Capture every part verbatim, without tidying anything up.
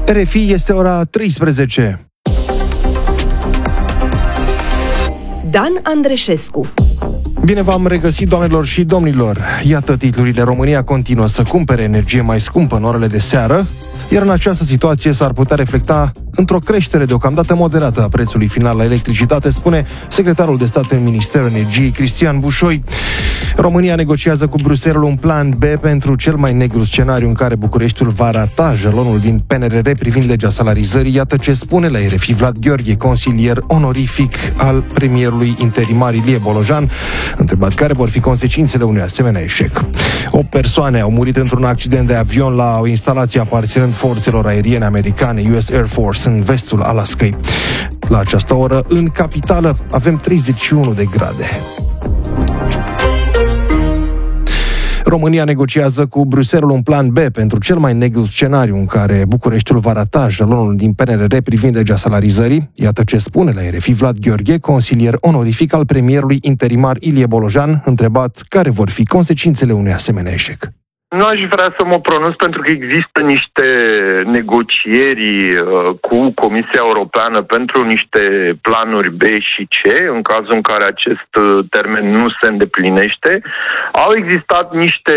R F I, este ora treisprezece. Dan Andreșescu. Bine v-am regăsit, doamnelor și domnilor. Iată titlurile. România continuă să cumpere energie mai scumpă în orele de seară, iar în această situație s-ar putea reflecta într-o creștere deocamdată moderată a prețului final la electricitate, spune secretarul de stat în Ministerul Energiei, Cristian Bușoi. România negociază cu Bruxelles un plan B pentru cel mai negru scenariu în care Bucureștiul va rata jalonul din P N R R privind legea salarizării. Iată ce spune la R F I Vlad Gheorghe, consilier onorific al premierului interimar Ilie Bolojan, întrebat care vor fi consecințele unui asemenea eșec. opt persoane au murit într-un accident de avion la o instalație aparținând forțelor aeriene americane, U S Air Force, în vestul Alaskei. La această oră, în capitală, avem treizeci și unu de grade. România negociază cu Bruxelles un plan B pentru cel mai negru scenariu în care Bucureștiul va rata jalonul din P N R R privind legea salarizării. Iată ce spune la R F I Vlad Gheorghe, consilier onorific al premierului interimar Ilie Bolojan, întrebat care vor fi consecințele unui asemenea eșec. Nu aș vrea să mă pronunț pentru că există niște negocieri uh, cu Comisia Europeană pentru niște planuri B și C, în cazul în care acest uh, termen nu se îndeplinește. Au existat niște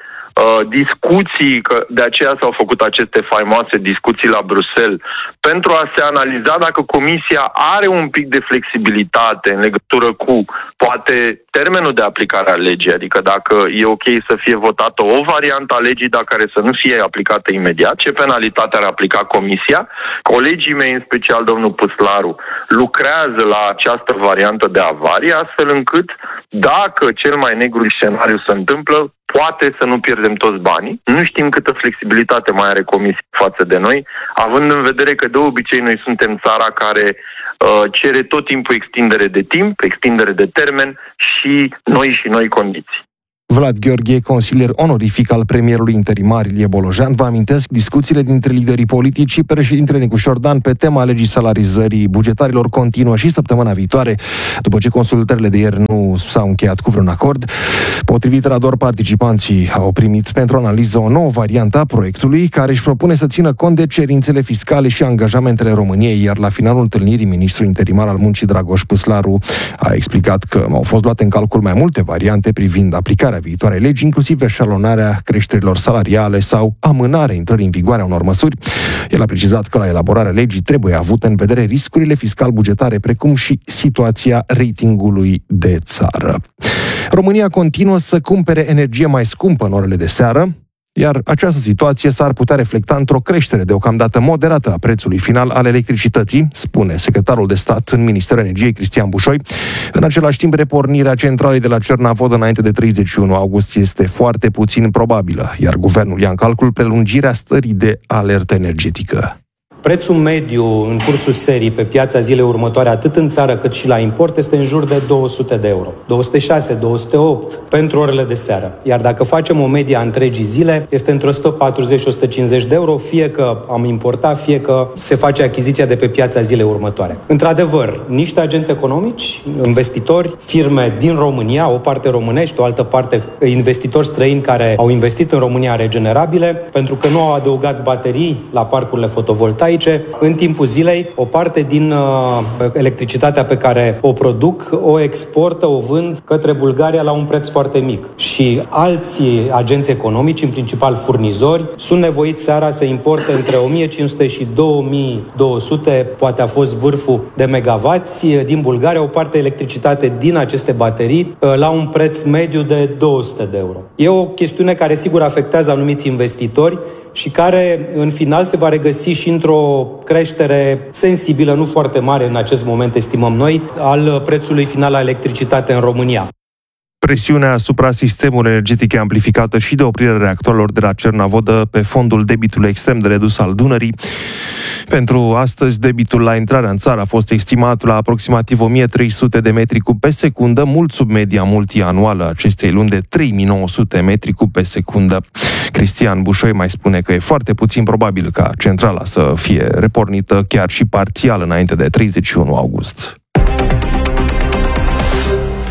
uh, discuții, că de aceea s-au făcut aceste faimoase discuții la Bruxelles, pentru a se analiza dacă Comisia are un pic de flexibilitate în legătură cu, poate, termenul de aplicare a legii, adică dacă e ok să fie votată o variantă a legii, dar care să nu fie aplicată imediat, ce penalitate ar aplica Comisia. Colegii mei, în special domnul Puslaru, lucrează la această variantă de avarie, astfel încât, dacă cel mai negru scenariu se întâmplă, poate să nu pierdem toți banii. Nu știm câtă flexibilitate mai are Comisia față de noi, având în vedere că de obicei noi suntem țara care uh, cere tot timpul extindere de timp, extindere de termen și noi și noi condiții. Vlad Gheorghe, consilier onorific al premierului interimar Ilie Bolojan. Vă amintesc discuțiile dintre liderii politici și președintele Nicu Șordan pe tema legii salarizării bugetarilor continuă și săptămâna viitoare, după ce consultările de ieri nu s-au încheiat cu vreun acord. Potrivit Rador, participanții au primit pentru analiză o nouă variantă a proiectului, care își propune să țină cont de cerințele fiscale și angajamentele României, iar la finalul întâlnirii, ministrul interimar al muncii Dragoș Puslaru a explicat că au fost luate în calcul mai multe variante privind aplicarea viitoare legi, inclusiv eșalonarea creșterilor salariale sau amânarea intrării în vigoare a unor măsuri. El a precizat că la elaborarea legii trebuie avut în vedere riscurile fiscal-bugetare, precum și situația ratingului de țară. România continuă să cumpere energie mai scumpă în orele de seară, iar această situație s-ar putea reflecta într-o creștere deocamdată moderată a prețului final al electricității, spune secretarul de stat în Ministerul Energiei, Cristian Bușoi. În același timp, repornirea centralei de la Cernavodă înainte de treizeci și unu august este foarte puțin probabilă, iar guvernul ia în calcul prelungirea stării de alertă energetică. Prețul mediu în cursul serii pe piața zilei următoare, atât în țară cât și la import, este în jur de două sute de euro. două sute șase, două sute opt pentru orele de seară. Iar dacă facem o medie a întregii zile, este între o sută patruzeci - o sută cincizeci de euro, fie că am importat, fie că se face achiziția de pe piața zilei următoare. Într-adevăr, niște agenți economici, investitori, firme din România, o parte românești, o altă parte investitori străini care au investit în România regenerabile, pentru că nu au adăugat baterii la parcurile fotovoltaice, în timpul zilei, o parte din uh, electricitatea pe care o produc, o exportă, o vând către Bulgaria la un preț foarte mic. Și alții agenți economici, în principal furnizori, sunt nevoiți seara să importe între o mie cinci sute și două mii două sute, poate a fost vârful de megavați, din Bulgaria, o parte electricitate din aceste baterii uh, la un preț mediu de două sute de euro. E o chestiune care sigur afectează anumiți investitori și care în final se va regăsi și într-o creștere sensibilă, nu foarte mare în acest moment, estimăm noi, al prețului final la electricitate în România. Presiunea asupra sistemului energetic e amplificată și de oprirea reactorilor de la Cernavodă pe fondul debitului extrem de redus al Dunării. Pentru astăzi, debitul la intrarea în țară a fost estimat la aproximativ o mie trei sute de metri cub pe secundă, mult sub media multianuală a acestei luni de trei mii nouă sute metri cub pe secundă. Cristian Bușoi mai spune că e foarte puțin probabil ca centrala să fie repornită chiar și parțial înainte de treizeci și unu august.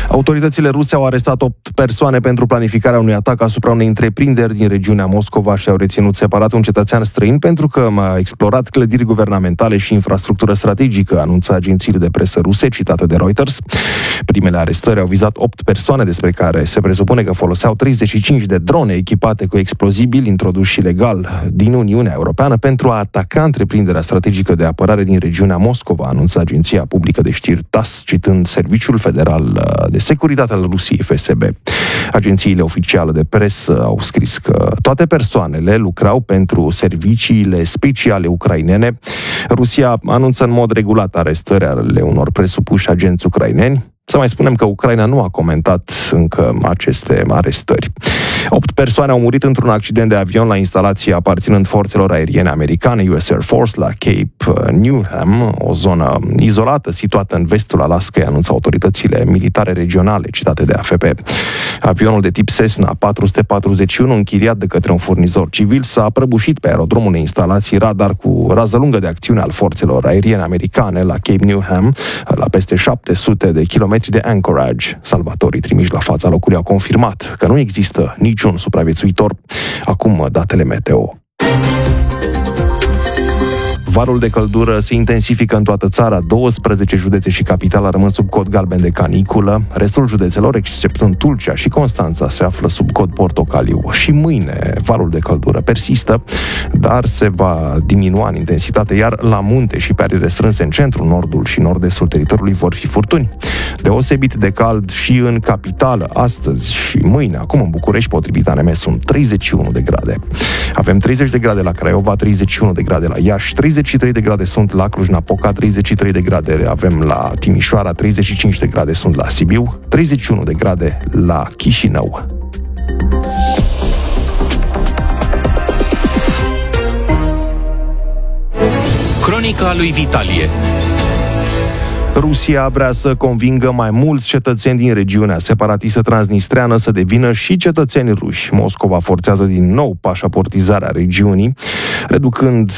Autoritățile ruse au arestat opt persoane pentru planificarea unui atac asupra unei întreprinderi din regiunea Moscova și au reținut separat un cetățean străin pentru că a explorat clădiri guvernamentale și infrastructură strategică, anunță agențiile de presă ruse citate de Reuters. Primele arestări au vizat opt persoane despre care se presupune că foloseau treizeci și cinci de drone echipate cu explozibili introduși ilegal din Uniunea Europeană pentru a ataca întreprinderea strategică de apărare din regiunea Moscova, anunță agenția publică de știri T A S, citând Serviciul Federal de Securitate al Rusiei, F S B. Agențiile oficiale de presă au scris că toate persoanele lucrau pentru serviciile speciale ucrainene. Rusia anunță în mod regulat arestări ale unor presupuși agenți ucraineni. Să mai spunem că Ucraina nu a comentat încă aceste arestări. Opt persoane au murit într-un accident de avion la instalație aparținând forțelor aeriene americane U S Air Force la Cape Newham, o zonă izolată situată în vestul Alaskei, anunță autoritățile militare regionale citate de A F P. Avionul de tip Cessna patru sute patruzeci și unu, închiriat de către un furnizor civil, s-a prăbușit pe aerodromul unei instalații radar cu rază lungă de acțiune al forțelor aeriene americane la Cape Newham, la peste șapte sute de kilometri de Anchorage. Salvatorii trimiși la fața locului au confirmat că nu există niciun supraviețuitor. Acum datele meteo. Valul de căldură se intensifică în toată țara, douăsprezece județe și capitala rămân sub cod galben de caniculă, restul județelor, exceptând Tulcea și Constanța, se află sub cod portocaliu. Și mâine valul de căldură persistă, dar se va diminua în intensitate, iar la munte și pe arii restrânse în centrul, nordul și nord-estul teritoriului vor fi furtuni. Deosebit de cald și în capitală, astăzi și mâine. Acum în București, potrivit A N M, sunt treizeci și unu de grade. Avem treizeci de grade la Craiova, treizeci și unu de grade la Iași, treizeci și trei de grade sunt la Cluj-Napoca, treizeci și trei de grade avem la Timișoara, treizeci și cinci de grade sunt la Sibiu, treizeci și unu de grade la Chișinău. Cronica lui Vitalie. Rusia vrea să convingă mai mulți cetățeni din regiunea separatistă transnistreană să devină și cetățeni ruși. Moscova forțează din nou pașaportizarea regiunii, reducând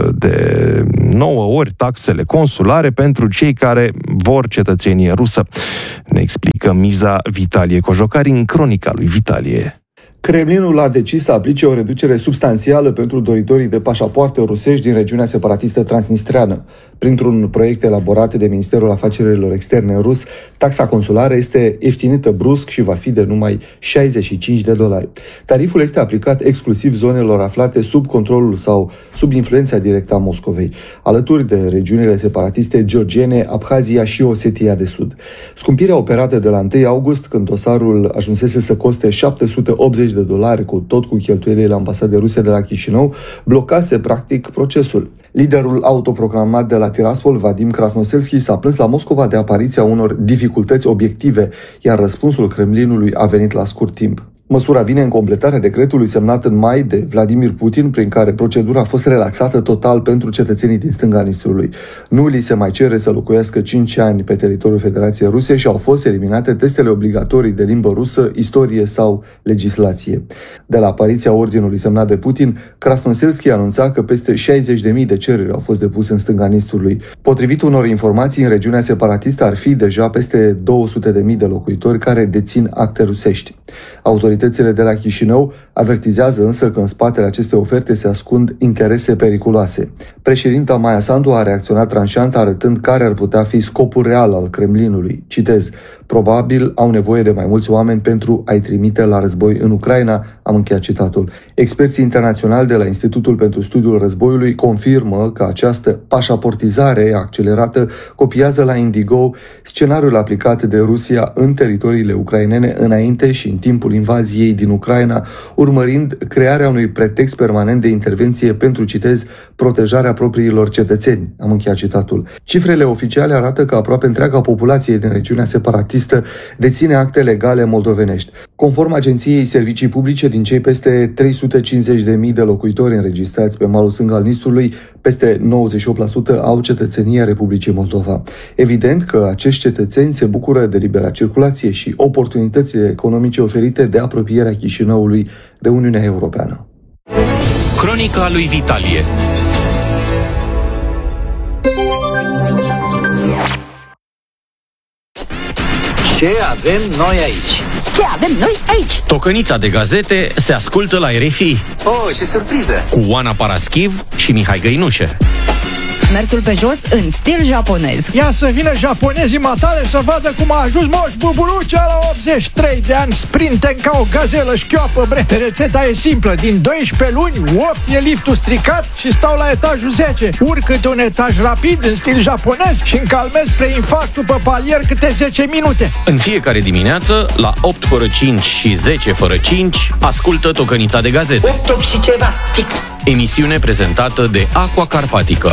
de nouă ori taxele consulare pentru cei care vor cetățenie rusă. Ne explică Miza Vitalie Cojocari în cronica lui Vitalie. Kremlinul a decis să aplice o reducere substanțială pentru doritorii de pașapoarte rusești din regiunea separatistă transnistreană. Printr-un proiect elaborat de Ministerul Afacerilor Externe rus, taxa consulară este ieftinită brusc și va fi de numai șaizeci și cinci de dolari. Tariful este aplicat exclusiv zonelor aflate sub controlul sau sub influența directă a Moscovei, alături de regiunile separatiste georgiene, Abhazia și Osetia de Sud. Scumpirea operată de la întâi august, când dosarul ajunsese să coste șapte sute optzeci de dolari, cu tot cu cheltuielile ambasadei ruse de la Chișinău, blocase practic procesul. Liderul autoproclamat de la Tiraspol, Vadim Krasnoselski, s-a plâns la Moscova de apariția unor dificultăți obiective, iar răspunsul Kremlinului a venit la scurt timp. Măsura vine în completarea decretului semnat în mai de Vladimir Putin, prin care procedura a fost relaxată total pentru cetățenii din stânga Nistrului. Nu li se mai cere să locuiască cinci ani pe teritoriul Federației Ruse și au fost eliminate testele obligatorii de limbă rusă, istorie sau legislație. De la apariția ordinului semnat de Putin, Krasnoselski anunța că peste șaizeci de mii de cereri au fost depuse în stânga Nistrului. Potrivit unor informații, în regiunea separatistă ar fi deja peste două sute de mii de locuitori care dețin acte rusești. Autoritățile de la Chișinău avertizează însă că în spatele acestei oferte se ascund interese periculoase. Președinta Maia Sandu a reacționat tranșant, arătând care ar putea fi scopul real al Kremlinului. Citez: probabil au nevoie de mai mulți oameni pentru a-i trimite la război în Ucraina, am încheiat citatul. Experții internaționali de la Institutul pentru Studiul Războiului confirmă că această pașaportizare accelerată copiază la Indigo scenariul aplicat de Rusia în teritoriile ucrainene înainte și în timpul invaziei din Ucraina, urmărind crearea unui pretext permanent de intervenție pentru, citez, protejarea propriilor cetățeni, am încheiat citatul. Cifrele oficiale arată că aproape întreaga populație din regiunea separatistă deține acte legale moldovenești. Conform Agenției Servicii Publice, din cei peste trei sute cincizeci de mii de locuitori înregistrați pe malul stâng al Nistrului, peste nouăzeci și opt la sută au cetățenia Republicii Moldova. Evident că acești cetățeni se bucură de libera circulație și oportunitățile economice oferite de apropierea Chișinăului de Uniunea Europeană. Cronica lui Vitalie. Ce avem noi aici? Ce avem noi aici? Tocănița de gazete se ascultă la R F I. Oh, ce surpriză! Cu Oana Paraschiv și Mihai Găinușe. Mersul pe jos în stil japonez. Ia să vină japonezii matale să vadă cum a ajuns Moș Buburucea la optzeci și trei de ani, sprinten ca o gazelă șchioapă, bre. Rețeta e simplă, din doisprezece luni, opt e liftul stricat și stau la etajul zece. Urc câte un etaj rapid în stil japonez și încalmez preinfarctul pe palier câte zece minute. În fiecare dimineață, la opt fără cinci și zece fără cinci, ascultă Tocănița de gazete. opt, opt și ceva, fix. Emisiune prezentată de Aqua Carpatică.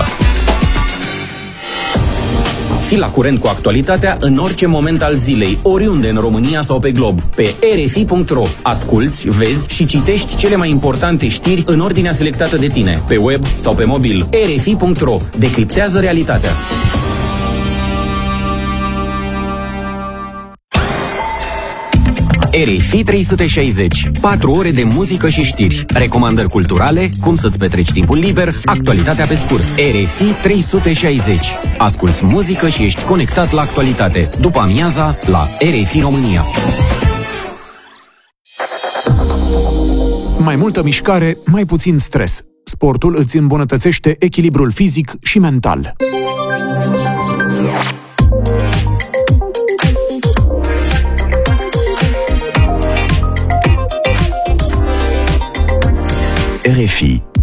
Fii la curent cu actualitatea în orice moment al zilei, oriunde în România sau pe glob. Pe r f i punct r o asculți, vezi și citești cele mai importante știri în ordinea selectată de tine, pe web sau pe mobil. r f i punct r o decriptează realitatea. R F I trei sute șaizeci. patru ore de muzică și știri. Recomandări culturale, cum să-ți petreci timpul liber, actualitatea pe scurt. R F I trei sute șaizeci. Asculți muzică și ești conectat la actualitate. După amiaza, la R F I România. Mai multă mișcare, mai puțin stres. Sportul îți îmbunătățește echilibrul fizic și mental. R F I